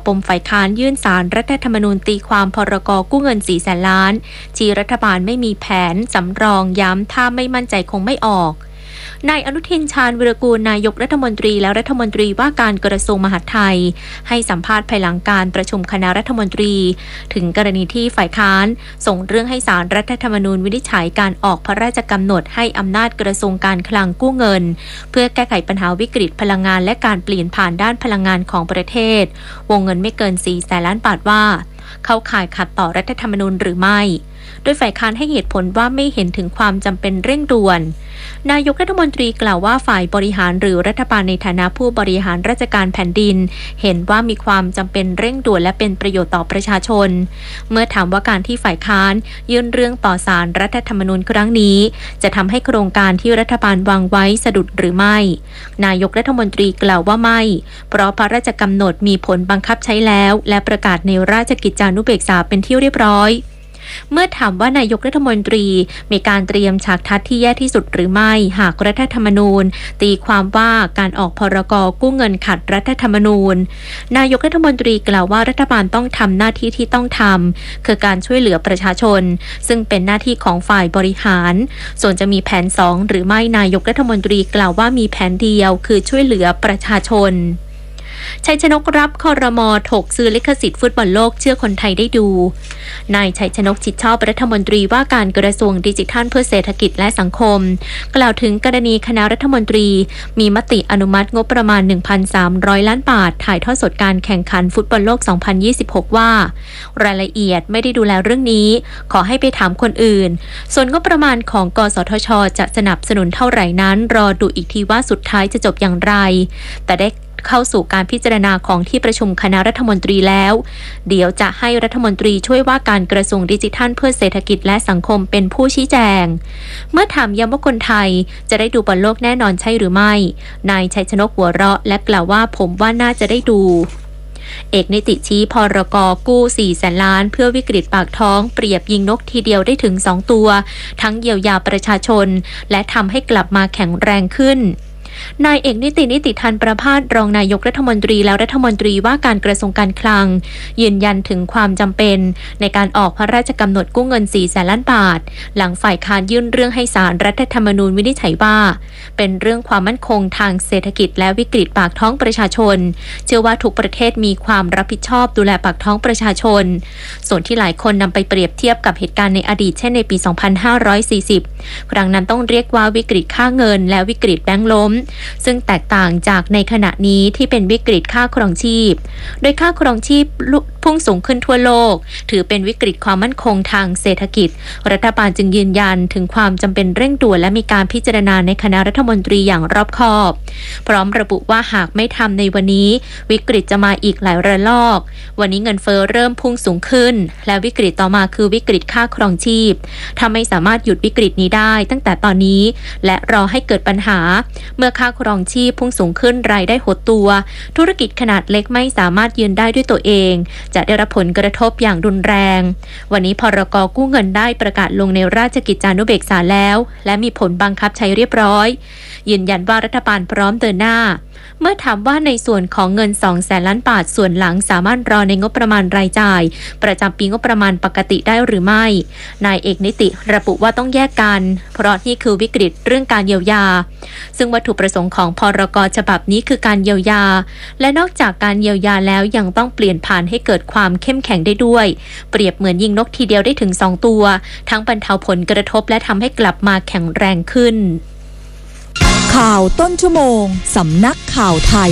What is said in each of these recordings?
ปมฝ่ายค้านยื่นศาลรัฐธรรมนูญตีความพรก.กู้เงิน400,000 ล้านชี้รัฐบาลไม่มีแผนสำรองย้ำถ้าไม่มั่นใจคงไม่ออกนายอนุทินชาญวิรากูลนายกรัฐมนตรีและรัฐมนตรีว่าการกระทรวงมหาดไทยให้สัมภาษณ์ภายหลังการประชุมคณะรัฐมนตรีถึงกรณีที่ฝ่ายค้านส่งเรื่องให้ศาลรัฐธรรมนูญวินิจฉัยการออกพระราชกำหนดให้อำนาจกระทรวงการคลังกู้เงินเพื่อแก้ไขปัญหาวิกฤตพลังงานและการเปลี่ยนผ่านด้านพลังงานของประเทศวงเงินไม่เกิน400,000 ล้านบาทว่าเข้าข่ายขัดต่อรัฐธรรมนูญหรือไม่โดยฝ่ายค้านให้เหตุผลว่าไม่เห็นถึงความจำเป็นเร่งด่วนนายกรัฐมนตรีกล่าวว่าฝ่ายบริหารหรือรัฐบาลในฐานะผู้บริหารราชการแผ่นดินเห็นว่ามีความจำเป็นเร่งด่วนและเป็นประโยชน์ต่อประชาชนเมื่อถามว่าการที่ฝ่ายค้านยื่นเรื่องต่อศาลรัฐธรรมนูญครั้งนี้จะทำให้โครงการที่รัฐบาลวางไว้สะดุดหรือไม่นายกรัฐมนตรีกล่าวว่าไม่เพราะพระราชกำหนดมีผลบังคับใช้แล้วและประกาศในราชกิจจานุเบกษาเป็นที่เรียบร้อยเมื่อถามว่านายกรัฐมนตรีมีการเตรียมฉากทัศน์ที่แย่ที่สุดหรือไม่หากรัฐธรรมนูญตีความว่าการออกพรก.กู้เงินขัดรัฐธรรมนูญนายกรัฐมนตรีกล่าวว่ารัฐบาลต้องทำหน้าที่ที่ต้องทำคือการช่วยเหลือประชาชนซึ่งเป็นหน้าที่ของฝ่ายบริหารส่วนจะมีแผน2หรือไม่นายกรัฐมนตรีกล่าวว่ามีแผนเดียวคือช่วยเหลือประชาชนชัยชนกรับครม.ถกซื้อลิขสิทธิ์ฟุตบอลโลกเชื่อคนไทยได้ดูนายชัยชนกชิดชอบรัฐมนตรีว่าการกระทรวงดิจิทัลเพื่อเศรษฐกิจและสังคมกล่าวถึงกรณีคณะรัฐมนตรีมีมติอนุมัติงบประมาณ 1,300 ล้านบาทถ่ายทอดสดการแข่งขันฟุตบอลโลก 2026 ว่ารายละเอียดไม่ได้ดูแลเรื่องนี้ขอให้ไปถามคนอื่นส่วนงบประมาณของกสทช.จะสนับสนุนเท่าไหร่นั้นรอดูอีกทีว่าสุดท้ายจะจบอย่างไรแต่ได้เข้าสู่การพิจารณาของที่ประชุมคณะรัฐมนตรีแล้วเดี๋ยวจะให้รัฐมนตรีช่วยว่าการกระทรวงดิจิทัลเพื่อเศรษฐกิจและสังคมเป็นผู้ชี้แจงเมื่อถามย้ำว่าคนไทยจะได้ดูบอลโลกแน่นอนใช่หรือไม่นายชัยชนกหัวเราะและกล่าวว่าผมว่าน่าจะได้ดูเอกนิติชี้พรก.กู้400,000 ล้านเพื่อวิกฤตปากท้องเปรียบยิงนกทีเดียวได้ถึง2ตัวทั้งเยียวยาประชาชนและทำให้กลับมาแข็งแรงขึ้นนายเอกนิติทันประภาสรองนายกรัฐมนตรีและรัฐมนตรีว่าการกระทรวงการคลังยืนยันถึงความจำเป็นในการออกพระราชกำหนดกู้เงิน400,000 ล้านบาทหลังฝ่ายค้านยื่นเรื่องให้ศาลรัฐธรรมนูญวินิจฉัยว่าเป็นเรื่องความมั่นคงทางเศรษฐกิจและวิกฤตปากท้องประชาชนเชื่อว่าทุกประเทศมีความรับผิดชอบดูแลปากท้องประชาชนส่วนที่หลายคนนำไปเปรียบเทียบกับเหตุการณ์ในอดีตเช่นในปี 2540 ครั้งนั้นต้องเรียกว่าวิกฤตค่าเงินและวิกฤตแบงก์ล้มซึ่งแตกต่างจากในขณะนี้ที่เป็นวิกฤตค่าครองชีพโดยค่าครองชีพพุ่งสูงขึ้นทั่วโลกถือเป็นวิกฤตความมั่นคงทางเศรษฐกิจรัฐบาลจึงยืนยันถึงความจำเป็นเร่งด่วนและมีการพิจารณาในคณะรัฐมนตรีอย่างรอบคอบพร้อมระบุว่าหากไม่ทำในวันนี้วิกฤตจะมาอีกหลายระลอกวันนี้เงินเฟ้อเริ่มพุ่งสูงขึ้นและวิกฤตต่อมาคือวิกฤตค่าครองชีพถ้าไม่สามารถหยุดวิกฤตนี้ได้ตั้งแต่ตอนนี้และรอให้เกิดปัญหาเมื่อค่าครองชีพพุ่งสูงขึ้นรายได้หดตัวธุรกิจขนาดเล็กไม่สามารถยืนได้ด้วยตัวเองจะได้รับผลกระทบอย่างรุนแรงวันนี้พรก.กู้เงินได้ประกาศลงในราชกิจจานุเบกษาแล้วและมีผลบังคับใช้เรียบร้อยยืนยันว่ารัฐบาลพร้อมเดินหน้าเมื่อถามว่าในส่วนของเงิน 200,000 ล้านบาทส่วนหลังสามารถรอในงบประมาณรายจ่ายประจำปีงบประมาณปกติได้หรือไม่นายเอกนิติระบุว่าต้องแยกกันเพราะนี่คือวิกฤตเรื่องการเยียวยาซึ่งวัตถุประสงค์ของพรก.ฉบับนี้คือการเยียวยาและนอกจากการเยียวยาแล้วยังต้องเปลี่ยนผ่านให้เกิดความเข้มแข็งได้ด้วยเปรียบเหมือนยิงนกทีเดียวได้ถึง2ตัวทั้งบรรเทาผลกระทบและทำให้กลับมาแข็งแรงขึ้นข่าวต้นชั่วโมงสำนักข่าวไทย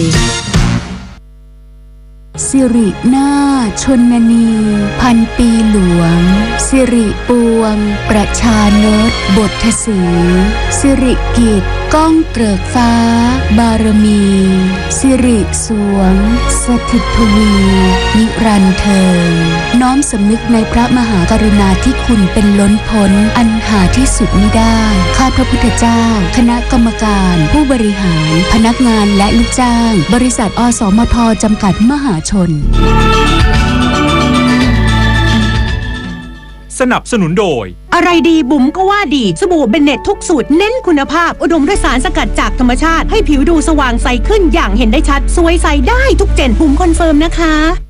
สิรินาถชนนีพันปีหลวงสิริปวงประชานตบทสีสิริกิจก้องเกริกฟ้าบารมีสิริสวงสถิตทวีนิรันดร์เทินน้อมสำนึกในพระมหากรุณาธิคุณเป็นล้นพ้นอันหาที่สุดมิได้ข้าพระพุทธเจ้าคณะกรรมการผู้บริหารพนักงานและลูกจ้างบริษัทอสมทจำกัดมหาชนสนับสนุนโดยอะไรดีบุ๋มก็ว่าดีสบู่เบนเน็ตทุกสูตรเน้นคุณภาพอุดมด้วยสารสกัดจากธรรมชาติให้ผิวดูสว่างใสขึ้นอย่างเห็นได้ชัดสวยใสได้ทุกเจนบุ๋มคอนเฟิร์มนะคะ